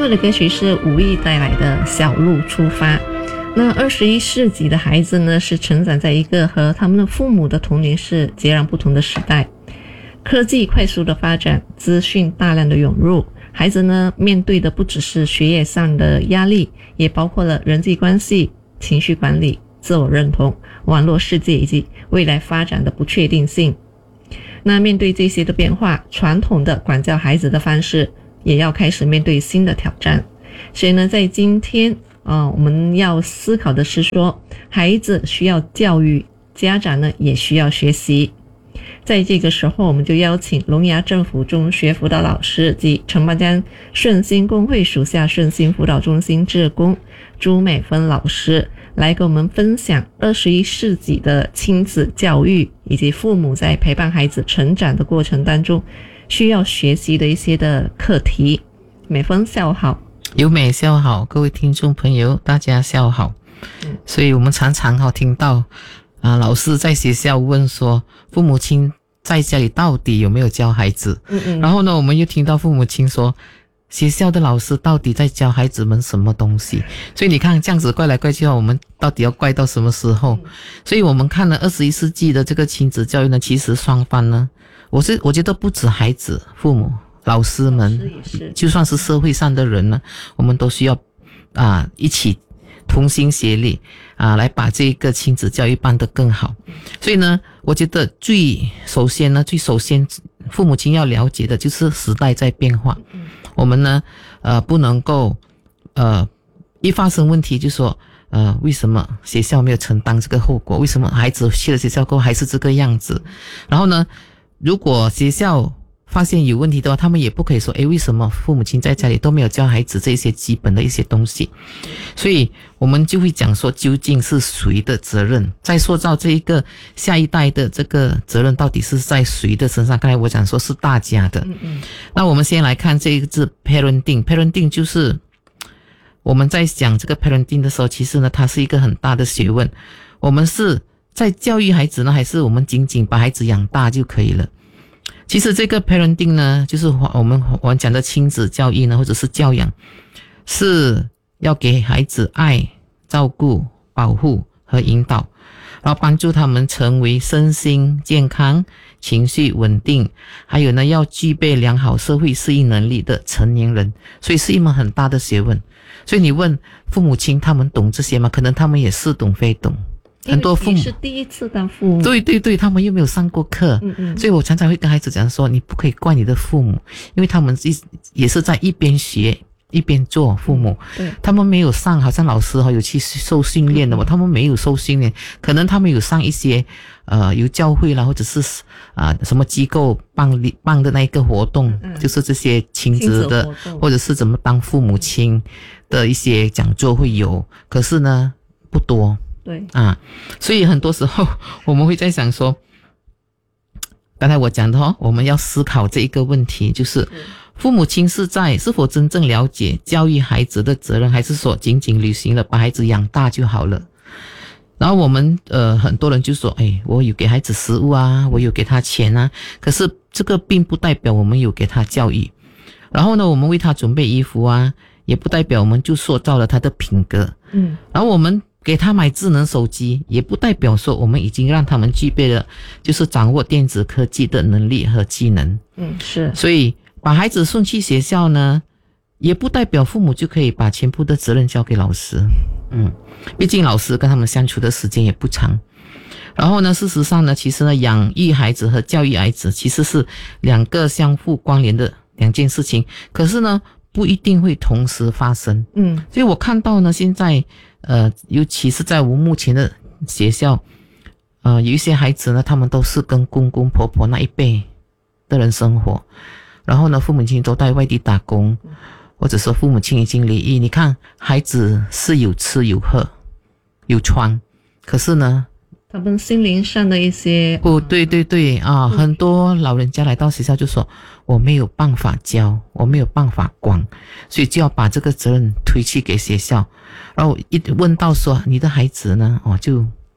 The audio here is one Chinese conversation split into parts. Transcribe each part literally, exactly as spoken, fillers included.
后的歌曲是吴毅带来的《小路出发》。那二十一世纪的孩子呢，是成长在一个和他们的父母的童年是截然不同的时代。科技快速的发展，资讯大量的涌入，孩子呢面对的不只是学业上的压力，也包括了人际关系、情绪管理、自我认同、网络世界以及未来发展的不确定性。那面对这些的变化，传统的管教孩子的方式也要开始面对新的挑战。所以呢，在今天呃，我们要思考的是说，孩子需要教育，家长呢也需要学习。在这个时候，我们就邀请龙牙政府中学辅导老师及城邦江顺心公会属下顺心辅导中心志工朱美芬老师来跟我们分享二十一世纪的亲子教育，以及父母在陪伴孩子成长的过程当中需要学习的一些的课题。美芬下午好。 有美下午好，各位听众朋友大家下午好。嗯、所以我们常常好听到啊，老师在学校问说父母亲在家里到底有没有教孩子，嗯嗯，然后呢我们又听到父母亲说学校的老师到底在教孩子们什么东西。所以你看这样子怪来怪去，我们到底要怪到什么时候？所以我们看了二十一世纪的这个亲子教育呢，其实双方呢，我是我觉得不止孩子、父母、老师们，就算是社会上的人呢，我们都需要啊一起同心协力啊，来把这个亲子教育办得更好。所以呢，我觉得最首先呢，最首先父母亲要了解的就是时代在变化。我们呢，呃，不能够呃一发生问题就说呃为什么学校没有承担这个后果？为什么孩子去了学校过后还是这个样子？然后呢，如果学校发现有问题的话，他们也不可以说诶为什么父母亲在家里都没有教孩子这些基本的一些东西。所以我们就会讲说究竟是谁的责任，在塑造这一个下一代的这个责任到底是在谁的身上。刚才我讲说是大家的。嗯嗯，那我们先来看这个字 parenting。 parenting 就是我们在讲这个 parenting 的时候，其实呢它是一个很大的学问。我们是在教育孩子呢，还是我们仅仅把孩子养大就可以了？其实这个 parenting 呢，就是我们我们讲的亲子教育呢，或者是教养，是要给孩子爱、照顾、保护和引导，然后帮助他们成为身心健康、情绪稳定，还有呢要具备良好社会适应能力的成年人。所以是一门很大的学问。所以你问父母亲他们懂这些吗？可能他们也似懂非懂。很多父母是第一次当父母， 对对对，他们又没有上过课。嗯嗯，所以我常常会跟孩子讲说，你不可以怪你的父母，因为他们也是在一边学一边做父母。嗯、对，他们没有上，好像老师有去受训练的嘛、嗯，他们没有受训练，可能他们有上一些呃有教会啦，或者是啊、呃、什么机构办办的那一个活动，嗯、就是这些亲子的亲子或者是怎么当父母亲的一些讲座会有，可是呢不多。 对啊，所以很多时候我们会在想说，刚才我讲的哦，我们要思考这一个问题，就是父母亲是在是否真正了解教育孩子的责任，还是说仅仅履行了把孩子养大就好了？然后我们呃很多人就说，哎，我有给孩子食物啊，我有给他钱啊，可是这个并不代表我们有给他教育。然后呢，我们为他准备衣服啊，也不代表我们就塑造了他的品格。嗯，然后我们给他买智能手机，也不代表说我们已经让他们具备了就是掌握电子科技的能力和技能。 嗯，是。 所以把孩子送去学校呢，也不代表父母就可以把全部的责任交给老师。嗯，毕竟老师跟他们相处的时间也不长。然后呢，事实上呢，其实呢，养育孩子和教育孩子其实是两个相互关联的两件事情，可是呢不一定会同时发生。嗯，所以我看到呢，现在呃，尤其是在我目前的学校，呃，有一些孩子呢，他们都是跟公公婆婆那一辈的人生活，然后呢，父母亲都在外地打工，或者说父母亲已经离异。你看，孩子是有吃有喝有穿，可是呢， 他们心灵上的一些哦，对对对啊，很多老人家来到学校就说，我没有办法教，我没有办法管，所以就要把这个责任推去给学校。然后一问到说你的孩子呢，哦就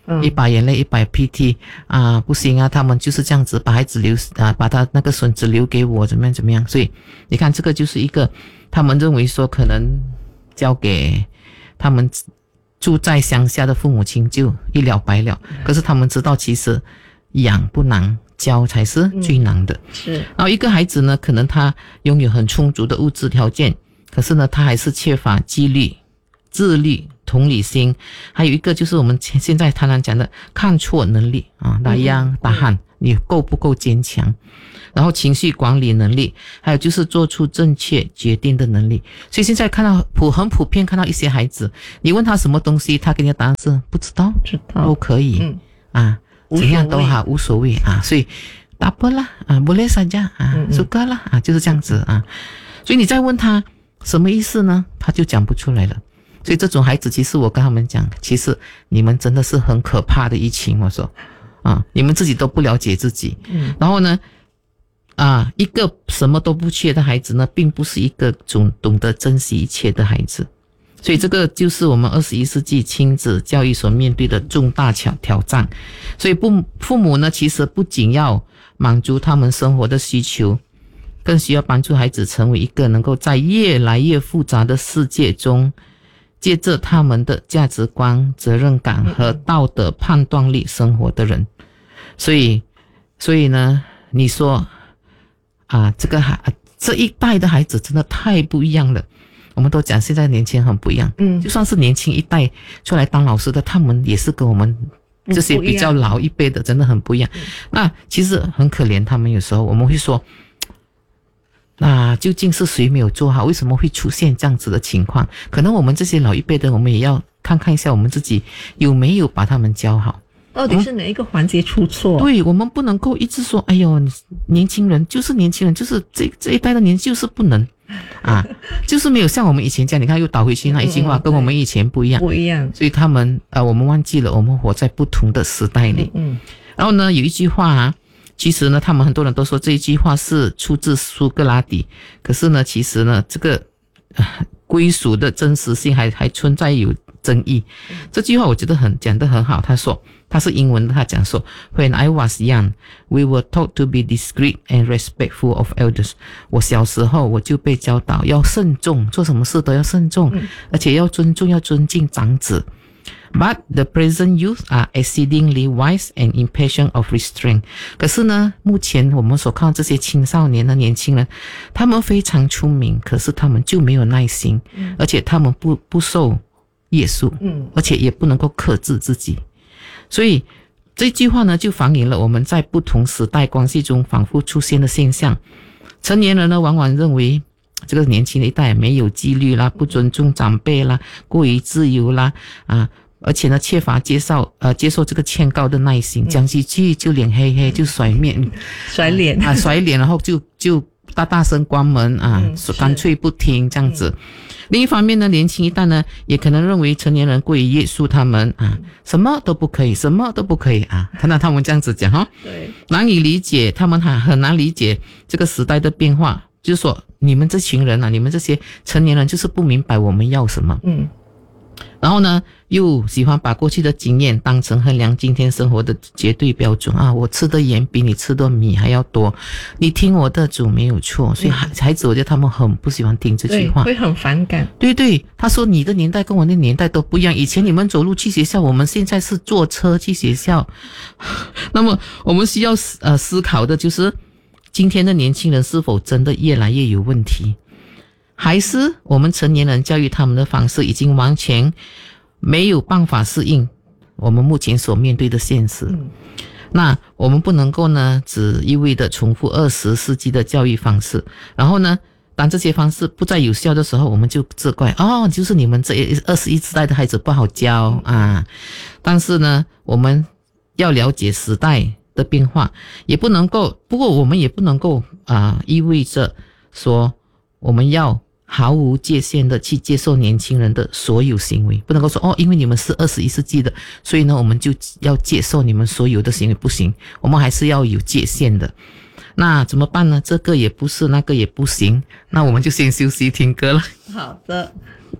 一把眼泪一把鼻涕啊，不行啊，他们就是这样子把孩子留啊，把他那个孙子留给我，怎么样怎么样。所以你看这个就是一个他们认为说可能交给他们住在乡下的父母亲就一了百了，可是他们知道其实养不难，教才是最难的。 嗯、是。 然后一个孩子呢，可能他拥有很充足的物质条件，可是呢他还是缺乏纪律、自律、同理心，还有一个就是我们现在常常讲的看错能力啊，那样大汉你够不够坚强，然后情绪管理能力，还有就是做出正确决定的能力。所以现在看到普很普遍看到一些孩子，你问他什么东西，他给你的答案是不知道， 知道都可以、嗯、啊，怎样都好，无所谓啊，所以tak apa lah啊 boleh saja 啊 suka lah 啊，就是这样子啊。所以你再问他什么意思呢，他就讲不出来了。所以这种孩子，其实我跟他们讲，其实你们真的是很可怕的一群。我说啊，你们自己都不了解自己。嗯，然后呢，啊，一个什么都不缺的孩子呢，并不是一个总懂得珍惜一切的孩子。所以这个就是我们二十一世纪亲子教育所面对的重大挑挑战。所以父父母呢，其实不仅要满足他们生活的需求，更需要帮助孩子成为一个能够在越来越复杂的世界中，借着他们的价值观、责任感和道德判断力生活的人。所以，所以呢，你说啊，这个孩这一代的孩子真的太不一样了。我们都讲现在年轻人很不一样，嗯，就算是年轻一代出来当老师的，他们也是跟我们这些比较老一辈的真的很不一样。嗯、那其实很可怜，他们有时候我们会说，那究竟是谁没有做好？为什么会出现这样子的情况？可能我们这些老一辈的，我们也要看看一下我们自己有没有把他们教好。 到底是哪一个环节出错？ 嗯、对，我们不能够一直说，哎呦，年轻人就是年轻人，就是这这一代的年就是不能啊，就是没有像我们以前这样。你看又倒回去那一句话，跟我们以前不一样， 不一样。 所以他们呃，我们忘记了，我们活在不同的时代里。嗯。然后呢，有一句话啊，其实呢，他们很多人都说这一句话是出自苏格拉底，可是呢，其实呢，这个、呃、归属的真实性还还存在有争议。这句话我觉得很讲得很好，他说。他是英文的，他讲说 When I was young, we were taught to be discreet and respectful of elders. 我小时候我就被教导要慎重，做什么事都要慎重，嗯、而且要尊重，要尊敬长子。But the present youth are exceedingly wise and impatient of restraint. 可是呢，目前我们所看到这些青少年的年轻人，他们非常聪明，可是他们就没有耐心，嗯、而且他们不不受约束，嗯，而且也不能够克制自己。所以这句话呢，就反映了我们在不同时代关系中反复出现的现象。成年人呢，往往认为这个年轻的一代没有纪律啦，不尊重长辈啦，过于自由啦，啊，而且呢，缺乏接受呃接受这个劝告的耐心，讲几句就脸黑黑，就甩面， 甩脸啊，甩脸，然后就就大大声关门啊，嗯、干脆不听这样子。嗯另一方面呢，年轻一代呢，也可能认为成年人过于约束他们啊，什么都不可以，什么都不可以啊。看到他们这样子讲哈， 对， 难以理解，他们还很难理解这个时代的变化。就是说，你们这群人啊，你们这些成年人就是不明白我们要什么。嗯。然后呢，又喜欢把过去的经验当成衡量今天生活的绝对标准啊！我吃的盐比你吃的米还要多，你听我的主没有错。所以孩孩子，我觉得他们很不喜欢听这句话， 会很反感。 对对，他说你的年代跟我的年代都不一样，以前你们走路去学校，我们现在是坐车去学校。那么我们需要呃思考的就是，今天的年轻人是否真的越来越有问题？还是我们成年人教育他们的方式已经完全没有办法适应我们目前所面对的现实。嗯、那我们不能够呢只一味的重复二十世纪的教育方式，然后呢当这些方式不再有效的时候，我们就责怪哦，就是你们这二十一世代的孩子不好教啊。但是呢，我们要了解时代的变化，也不能够，不过我们也不能够啊意味着说我们要毫无界限的去接受年轻人的所有行为，不能够说哦，因为你们是二十一世纪的，所以呢我们就要接受你们所有的行为，不行，我们还是要有界限的。那怎么办呢？这个也不是，那个也不行，那我们就先休息听歌了。 好的。